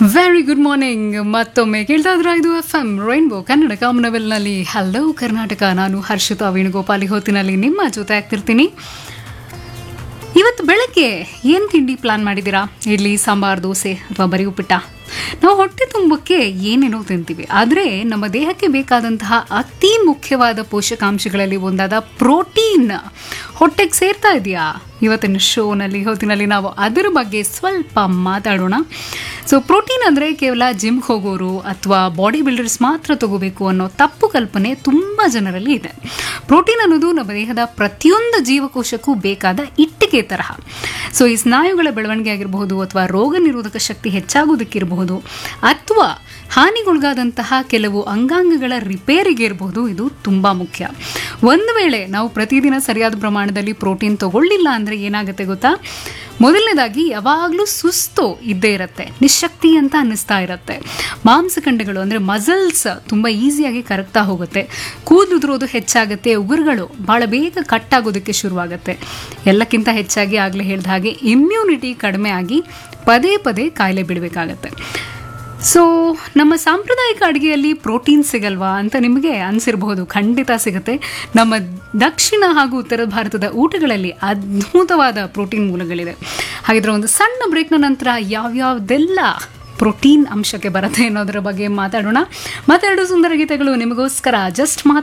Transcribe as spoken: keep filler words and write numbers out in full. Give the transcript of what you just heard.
Very good morning. ಮತ್ತೊಮ್ಮೆ ಕೇಳ್ತಾ ಇದ್ರ ಇದು F M rainbow Kannada ಕಾಮನವೆಲ್ನಲ್ಲಿ hello Karnataka. ನಾನು ಹರ್ಷಿತಾ ವೇಣುಗೋಪಾಲಿ ಹೊತ್ತಿನಲ್ಲಿ ನಿಮ್ಮ ಜೊತೆ ಆಗ್ತಿರ್ತೀನಿ. ಇವತ್ತು ಬೆಳಗ್ಗೆ ಏನು ತಿಂಡಿ ಪ್ಲಾನ್ ಮಾಡಿದ್ದೀರಾ? ಇಡ್ಲಿ, ಸಾಂಬಾರ್, ದೋಸೆ ಅಥವಾ ಬರೀ ಉಪ್ಪಿಟ್ಟ? ನಾವು ಹೊಟ್ಟೆ ತುಂಬಕ್ಕೆ ಏನೇನೋ ತಿಂತೀವಿ, ಆದರೆ ನಮ್ಮ ದೇಹಕ್ಕೆ ಬೇಕಾದಂತಹ ಅತಿ ಮುಖ್ಯವಾದ ಪೋಷಕಾಂಶಗಳಲ್ಲಿ ಒಂದಾದ ಪ್ರೋಟೀನ್ ಹೊಟ್ಟೆಗೆ ಸೇರ್ತಾ ಇದೆಯಾ? ಇವತ್ತಿನ ಶೋನಲ್ಲಿ ಹೊತ್ತಿನಲ್ಲಿ ನಾವು ಅದರ ಬಗ್ಗೆ ಸ್ವಲ್ಪ ಮಾತಾಡೋಣ. ಸೊ ಪ್ರೋಟೀನ್ ಅಂದರೆ ಕೇವಲ ಜಿಮ್ಗೆ ಹೋಗೋರು ಅಥವಾ ಬಾಡಿ ಬಿಲ್ಡರ್ಸ್ ಮಾತ್ರ ತಗೋಬೇಕು ಅನ್ನೋ ತಪ್ಪು ಕಲ್ಪನೆ ತುಂಬ ಜನರಲ್ಲಿ ಇದೆ. ಪ್ರೋಟೀನ್ ಅನ್ನೋದು ನಮ್ಮ ದೇಹದ ಪ್ರತಿಯೊಂದು ಜೀವಕೋಶಕ್ಕೂ ಬೇಕಾದ ಇಟ್ಟಿಗೆ ತರಹ. ಸೊ ಈ ಸ್ನಾಯುಗಳ ಬೆಳವಣಿಗೆ ಆಗಿರಬಹುದು, ಅಥವಾ ರೋಗ ನಿರೋಧಕ ಶಕ್ತಿ ಹೆಚ್ಚಾಗೋದಕ್ಕಿರಬಹುದು, ಅಥವಾ ಹಾನಿಗೊಳಗಾದಂತಹ ಕೆಲವು ಅಂಗಾಂಗಗಳ ರಿಪೇರಿಗೆ ಇರಬಹುದು, ಇದು ತುಂಬ ಮುಖ್ಯ. ಒಂದು ವೇಳೆ ನಾವು ಪ್ರತಿದಿನ ಸರಿಯಾದ ಪ್ರಮಾಣದಲ್ಲಿ ಪ್ರೋಟೀನ್ ತಗೊಳ್ಳಿಲ್ಲ ಅಂದರೆ ಏನಾಗುತ್ತೆ ಗೊತ್ತಾ? ಮೊದಲನೇದಾಗಿ ಯಾವಾಗಲೂ ಸುಸ್ತು ಇದ್ದೇ ಇರುತ್ತೆ, ನಿಶಕ್ತಿ ಅಂತ ಅನ್ನಿಸ್ತಾ ಇರುತ್ತೆ. ಮಾಂಸಖಂಡಗಳು ಅಂದರೆ ಮಸಲ್ಸ್ ತುಂಬ ಈಸಿಯಾಗಿ ಕರಗ್ತಾ ಹೋಗುತ್ತೆ, ಕೂದಲುದುರೋದು ಹೆಚ್ಚಾಗುತ್ತೆ, ಉಗುರುಗಳು ಭಾಳ ಬೇಗ ಕಟ್ಟಾಗೋದಕ್ಕೆ ಶುರುವಾಗುತ್ತೆ. ಎಲ್ಲಕ್ಕಿಂತ ಹೆಚ್ಚಾಗಿ ಆಗಲೇ ಹೇಳಿದ ಹಾಗೆ ಇಮ್ಯುನಿಟಿ ಕಡಿಮೆ ಆಗಿ ಪದೇ ಪದೇ ಕಾಯಿಲೆ ಬಿಡಬೇಕಾಗತ್ತೆ. ಸೊ ನಮ್ಮ ಸಾಂಪ್ರದಾಯಿಕ ಅಡುಗೆಯಲ್ಲಿ ಪ್ರೋಟೀನ್ ಸಿಗಲ್ವಾ ಅಂತ ನಿಮಗೆ ಅನಿಸಿರಬಹುದು. ಖಂಡಿತ ಸಿಗುತ್ತೆ. ನಮ್ಮ ದಕ್ಷಿಣ ಹಾಗೂ ಉತ್ತರ ಭಾರತದ ಊಟಗಳಲ್ಲಿ ಅದ್ಭುತವಾದ ಪ್ರೋಟೀನ್ ಮೂಲಗಳಿದೆ. ಹಾಗಿದ್ರೆ ಒಂದು ಸಣ್ಣ ಬ್ರೇಕ್ನ ನಂತರ ಯಾವ್ಯಾವ್ದೆಲ್ಲ ಪ್ರೋಟೀನ್ ಅಂಶಕ್ಕೆ ಬರುತ್ತೆ ಅನ್ನೋದರ ಬಗ್ಗೆ ಮಾತಾಡೋಣ. ಮತ್ತೆರಡು ಸುಂದರ ಗೀತೆಗಳು ನಿಮಗೋಸ್ಕರ. ಜಸ್ಟ್